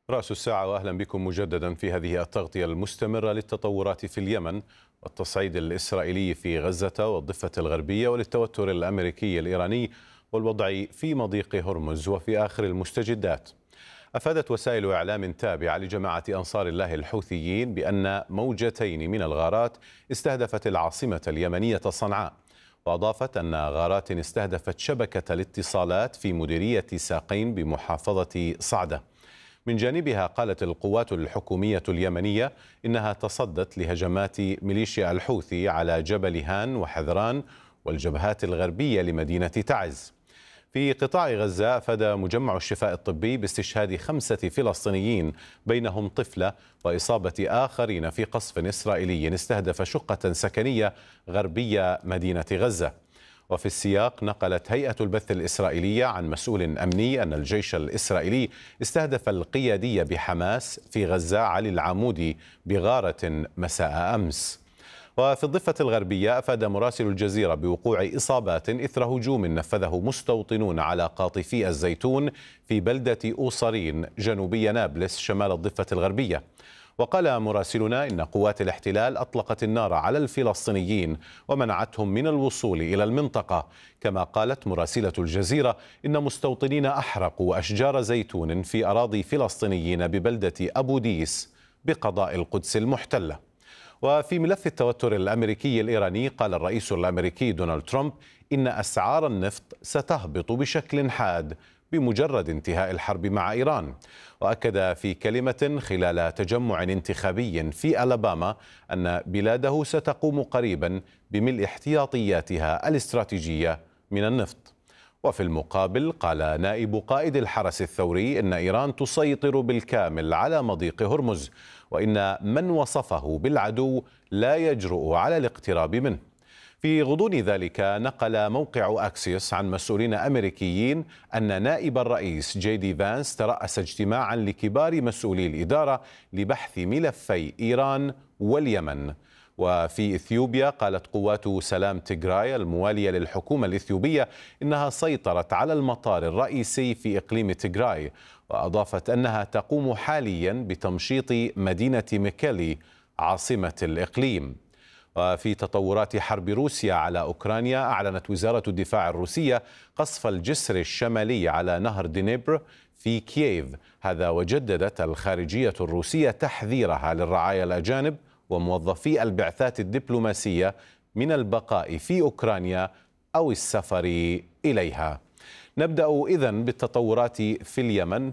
رأس الساعة وأهلا بكم مجددا في هذه التغطية المستمرة للتطورات في اليمن والتصعيد الإسرائيلي في غزة والضفة الغربية وللتوتر الأمريكي الإيراني والوضع في مضيق هرمز وفي آخر المستجدات. أفادت وسائل إعلام تابعة لجماعة أنصار الله الحوثيين بأن موجتين من الغارات استهدفت العاصمة اليمنية صنعاء، وأضافت أن غارات استهدفت شبكة الاتصالات في مديرية ساقين بمحافظة صعدة. من جانبها قالت القوات الحكومية اليمنية إنها تصدت لهجمات ميليشيا الحوثي على جبل هان وحذران والجبهات الغربية لمدينة تعز. في قطاع غزة أفاد مجمع الشفاء الطبي باستشهاد 5 فلسطينيين بينهم طفلة وإصابة آخرين في قصف إسرائيلي استهدف شقة سكنية غربية مدينة غزة. وفي السياق نقلت هيئة البث الإسرائيلية عن مسؤول أمني أن الجيش الإسرائيلي استهدف القيادي بحماس في غزة علي العمودي بغارة مساء أمس. وفي الضفة الغربية أفاد مراسل الجزيرة بوقوع إصابات إثر هجوم نفذه مستوطنون على قاطفي الزيتون في بلدة أوصرين جنوبي نابلس شمال الضفة الغربية. وقال مراسلنا إن قوات الاحتلال أطلقت النار على الفلسطينيين ومنعتهم من الوصول إلى المنطقة. كما قالت مراسلة الجزيرة إن مستوطنين أحرقوا أشجار زيتون في أراضي فلسطينيين ببلدة أبو ديس بقضاء القدس المحتلة. وفي ملف التوتر الأمريكي الإيراني قال الرئيس الأمريكي دونالد ترامب إن أسعار النفط ستهبط بشكل حاد بمجرد انتهاء الحرب مع إيران. وأكد في كلمة خلال تجمع انتخابي في ألاباما أن بلاده ستقوم قريبا بملء احتياطياتها الاستراتيجية من النفط. وفي المقابل قال نائب قائد الحرس الثوري إن إيران تسيطر بالكامل على مضيق هرمز، وإن من وصفه بالعدو لا يجرؤ على الاقتراب منه. في غضون ذلك نقل موقع أكسيوس عن مسؤولين أمريكيين أن نائب الرئيس جي دي فانس ترأس اجتماعا لكبار مسؤولي الإدارة لبحث ملفي إيران واليمن. وفي إثيوبيا قالت قوات سلام تيغراي الموالية للحكومة الإثيوبية إنها سيطرت على المطار الرئيسي في إقليم تيغراي، وأضافت أنها تقوم حاليا بتمشيط مدينة ميكيلي عاصمة الإقليم. وفي تطورات حرب روسيا على أوكرانيا أعلنت وزارة الدفاع الروسية قصف الجسر الشمالي على نهر دنيبر في كييف. هذا وجددت الخارجية الروسية تحذيرها للرعايا الأجانب وموظفي البعثات الدبلوماسية من البقاء في أوكرانيا أو السفر إليها. نبدأ إذن بالتطورات في اليمن،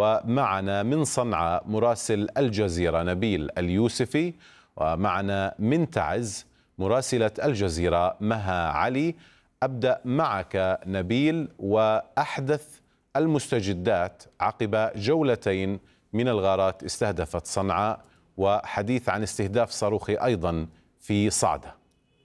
ومعنا من صنعاء مراسل الجزيرة نبيل اليوسفي، ومعنا من تعز مراسلة الجزيرة مها علي. أبدأ معك نبيل، وأحدث المستجدات عقب جولتين من الغارات استهدفت صنعاء وحديث عن استهداف صاروخي أيضا في صعدة.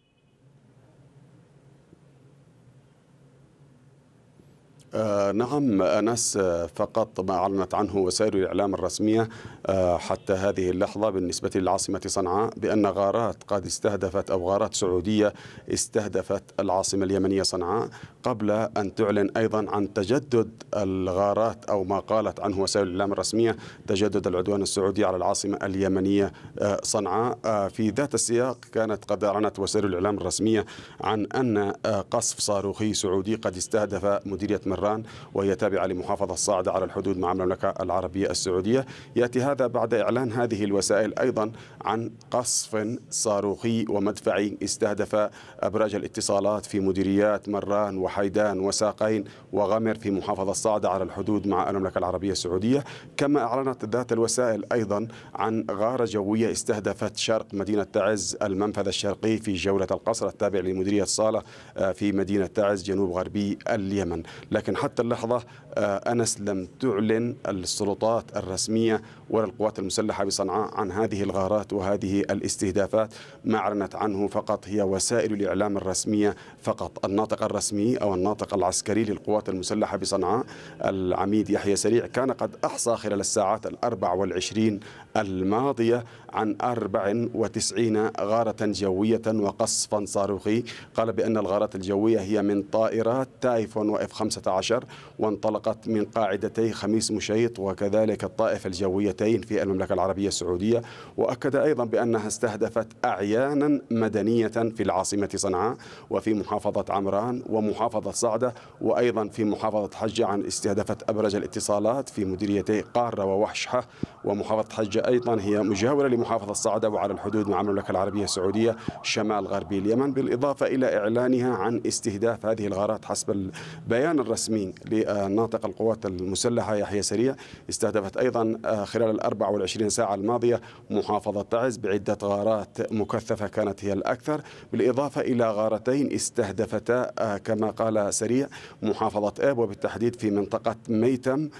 نعم أنس، فقط ما أعلنت عنه وسائل الإعلام الرسمية حتى هذه اللحظة بالنسبة للعاصمة صنعاء بأن غارات قد استهدفت أو غارات سعودية استهدفت العاصمة اليمنية صنعاء، قبل أن تعلن أيضا عن تجدد الغارات أو ما قالت عنه وسائل الإعلام الرسمية تجدد العدوان السعودي على العاصمة اليمنية صنعاء. في ذات السياق كانت قد أعلنت وسائل الإعلام الرسمية عن أن قصف صاروخي سعودي قد استهدف مديرية مران وهي تابعة لمحافظة صعدة على الحدود مع المملكة العربية السعودية. يأتي هذا بعد إعلان هذه الوسائل أيضا عن قصف صاروخي ومدفعي استهدف أبراج الاتصالات في مديريات مران وحيدان وساقين وغمر في محافظة صعدة على الحدود مع المملكة العربية السعودية. كما أعلنت ذات الوسائل أيضا عن غارة جوية استهدفت شرق مدينة تعز المنفذ الشرقي في جولة القصر التابع لمديرية صالة في مدينة تعز جنوب غربي اليمن. لكن حتى اللحظة أنس لم تعلن السلطات الرسمية ولا القوات المسلحة بصنعاء عن هذه الغارات وهذه الاستهدافات. ما أعلنت عنه فقط هي وسائل الإعلام الرسمية فقط. الناطق الرسمي أو الناطق العسكري للقوات المسلحة بصنعاء العميد يحيى سريع كان قد أحصى خلال الساعات 24 الماضية عن 94 غارة جوية وقصفا صاروخي. قال بأن الغارات الجوية هي من طائرات تايفون وإف 15 وانطلقت من قاعدتي خميس مشيط وكذلك الطائف الجويتين في المملكة العربية السعودية. وأكد أيضا بأنها استهدفت أعيانا مدنية في العاصمة صنعاء وفي محافظة عمران ومحافظة صعدة، وأيضا في محافظة حجة عن استهدفت أبرج الاتصالات في مديريتي قارة ووحشحة. ومحافظة حجة أيضا هي مجاورة لمحافظة صعدة وعلى الحدود مع المملكة العربية السعودية شمال غربي اليمن، بالإضافة إلى إعلانها عن استهداف هذه الغارات حسب البيان الرسمي لناطق القوات المسلحة يحيى سريع. استهدفت أيضا خلال 24 ساعة الماضية محافظة تعز بعدة غارات مكثفة كانت هي الأكثر، بالإضافة إلى غارتين استهدفتا كما قال سريع محافظة إب وبالتحديد في منطقة ميتم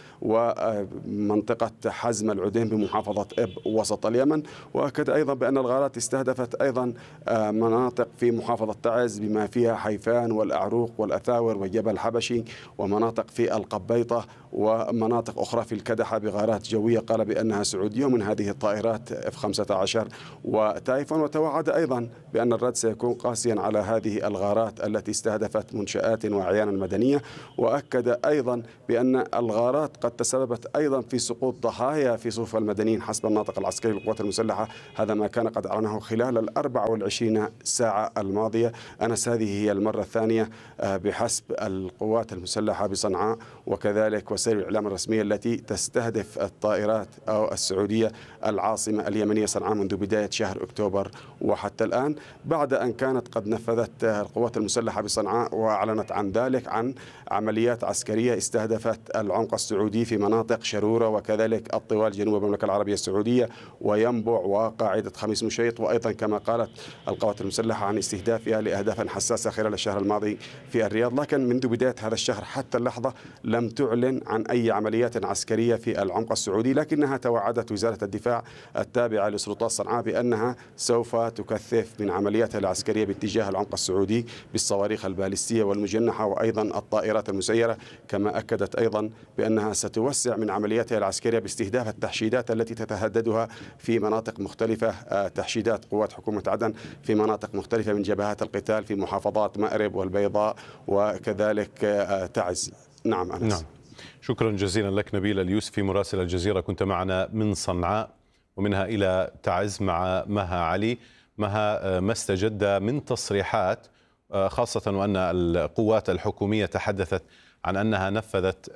ومنطقة حزم العدين بمحافظة إب وسط اليمن. وأكد أيضا بأن الغارات استهدفت أيضا مناطق في محافظة تعز بما فيها حيفان والأعروق والأثاور وجبل حبشي ومناطق في القبيطة ومناطق أخرى في الكدحة بغارات جوية قال بأنها سعودية من هذه الطائرات إف 15 وتايفون. وتوعد أيضا بأن الرد سيكون قاسيا على هذه الغارات التي استهدفت منشآت وأعيانا مدنية. وأكد أيضا بأن الغارات قد تسببت أيضا في سقوط ضحايا في صفوف المدنيين حسب الناطق العسكري للقوات المسلحة. هذا ما كان قد أعلنه خلال 24 ساعة الماضية. أنس هذه هي المرة الثانية بحسب القوات المسلحة بصنعاء وكذلك وسائل الإعلام الرسمية التي تستهدف الطائرات أو السعودية العاصمة اليمنية صنعاء منذ بداية شهر أكتوبر وحتى الآن، بعد أن كانت قد نفذت القوات المسلحة بصنعاء وأعلنت عن ذلك عن عمليات عسكرية استهدفت العمق السعودي في مناطق شرورة وكذلك الطوال جنوب المملكة العربية السعودية وينبع وقاعدة خميس مشيط، وأيضا كما قالت القوات المسلحة عن استهدافها لأهداف حساسة خلال الشهر الماضي في الرياض. لكن منذ بداية هذا الشهر حتى اللحظة لم تعلن عن أي عمليات عسكرية في العمق السعودي، لكنها توعدت وزارة الدفاع التابعة لسلطات صنعاء بأنها سوف تكثف من عملياتها العسكرية باتجاه العمق السعودي بالصواريخ البالستية والمجنحة وأيضا الطائرات المسيرة. كما أكدت أيضا بأنها ستوسع من عملياتها العسكرية باستهداف التحشيدات التي تتهددها في مناطق مختلفة، تحشيدات قوات حكومة عدن في مناطق مختلفة من جبهات القتال في محافظات مأرب والبيضاء وكذلك تعز. نعم أنس. نعم. شكرا جزيلا لك نبيل اليوسفي مراسل الجزيرة، كنت معنا من صنعاء ومنها إلى تعز مع مها علي. مها، ما استجد من تصريحات خاصة وأن القوات الحكومية تحدثت عن أنها نفذت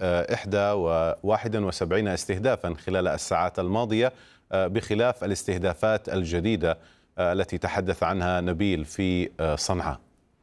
71 استهدافا خلال الساعات الماضية بخلاف الاستهدافات الجديدة التي تحدث عنها نبيل في صنعاء.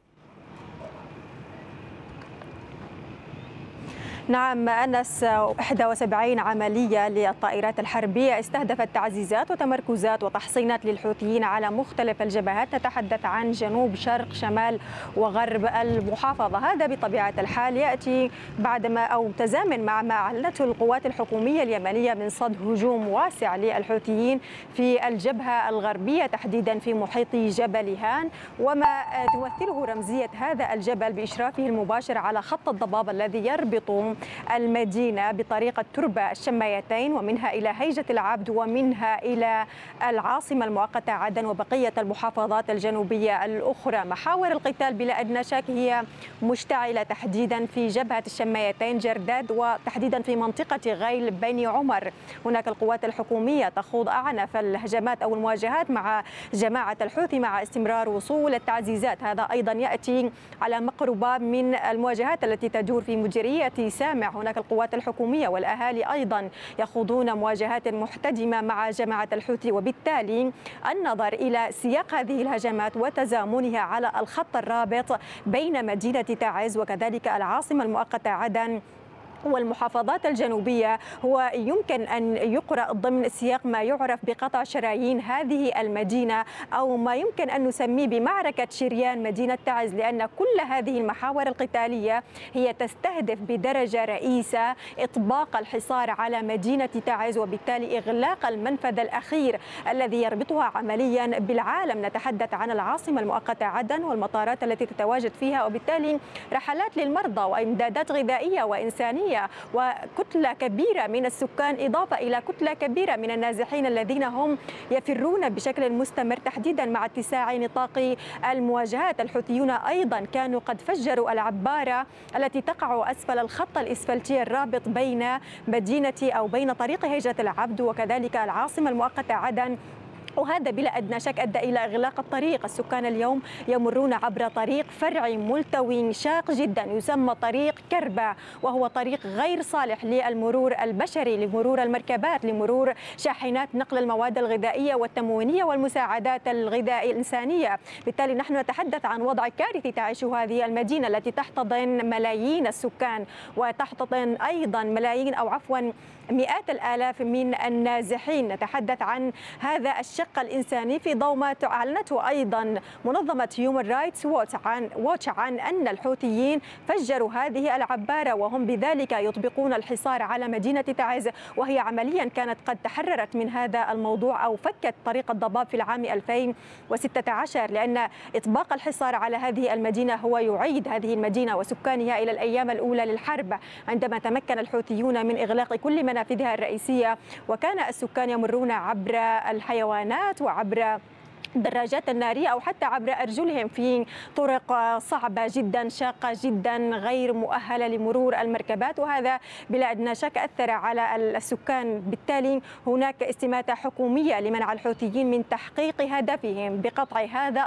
نعم أنس، 71 عملية للطائرات الحربية استهدفت تعزيزات وتمركزات وتحصينات للحوثيين على مختلف الجبهات، نتحدث عن جنوب شرق شمال وغرب المحافظة. هذا بطبيعة الحال يأتي بعدما أو تزامن مع ما أعلنته القوات الحكومية اليمنية من صد هجوم واسع للحوثيين في الجبهة الغربية تحديدا في محيط جبل هان، وما تمثله رمزية هذا الجبل بإشرافه المباشر على خط الضباب الذي يربط المدينة بطريقة تربة الشمايتين ومنها إلى هيجة العبد ومنها إلى العاصمة المؤقتة عدن وبقية المحافظات الجنوبية الأخرى. محاور القتال بلا أدنى شك هي مشتعلة تحديدا في جبهة الشمايتين جرداد وتحديدا في منطقة غيل بني عمر. هناك القوات الحكومية تخوض أعنف الهجمات أو المواجهات مع جماعة الحوثي مع استمرار وصول التعزيزات. هذا أيضا يأتي على مقربة من المواجهات التي تدور في مديرية سامع. هناك القوات الحكومية والأهالي أيضا يخوضون مواجهات محتدمة مع جماعة الحوثي، وبالتالي النظر إلى سياق هذه الهجمات وتزامنها على الخط الرابط بين مدينة تعز وكذلك العاصمة المؤقتة عدن والمحافظات الجنوبية هو يمكن أن يقرأ ضمن سياق ما يعرف بقطع شرايين هذه المدينة أو ما يمكن أن نسميه بمعركة شريان مدينة تعز، لأن كل هذه المحاور القتالية هي تستهدف بدرجة رئيسة إطباق الحصار على مدينة تعز وبالتالي إغلاق المنفذ الأخير الذي يربطها عمليا بالعالم. نتحدث عن العاصمة المؤقتة عدن والمطارات التي تتواجد فيها، وبالتالي رحلات للمرضى وإمدادات غذائية وإنسانية إنسانية وكتلة كبيرة من السكان إضافة إلى كتلة كبيرة من النازحين الذين هم يفرون بشكل مستمر تحديدا مع اتساع نطاق المواجهات. الحوثيون أيضا كانوا قد فجروا العبارة التي تقع أسفل الخط الإسفلتي الرابط بين مدينة أو بين طريق هيجة العبد وكذلك العاصمة المؤقتة عدن، وهذا بلا أدنى شك أدى إلى إغلاق الطريق. السكان اليوم يمرون عبر طريق فرعي ملتوي شاق جدا يسمى طريق كربة، وهو طريق غير صالح للمرور البشري، لمرور المركبات، لمرور شاحنات نقل المواد الغذائية والتموينية والمساعدات الغذائية الإنسانية. بالتالي نحن نتحدث عن وضع كارثي تعيشه هذه المدينة التي تحتضن ملايين السكان وتحتضن أيضا ملايين أو عفوا مئات الآلاف من النازحين. نتحدث عن هذا الشق الإنساني في ضوء ما أعلنته أيضا منظمة هيومن رايتس ووتش عن أن الحوثيين فجروا هذه العبارة وهم بذلك يطبقون الحصار على مدينة تعز، وهي عمليا كانت قد تحررت من هذا الموضوع أو فكت طريق الضباب في العام 2016، لأن إطباق الحصار على هذه المدينة هو يعيد هذه المدينة وسكانها إلى الأيام الأولى للحرب عندما تمكن الحوثيون من إغلاق كل منافذها الرئيسية، وكان السكان يمرون عبر الحيوانات وعبر الدراجات النارية أو حتى عبر أرجلهم في طرق صعبة جدا شاقة جدا غير مؤهلة لمرور المركبات، وهذا بلا أدنى شك أثر على السكان. بالتالي هناك استماتة حكومية لمنع الحوثيين من تحقيق هدفهم بقطع هذا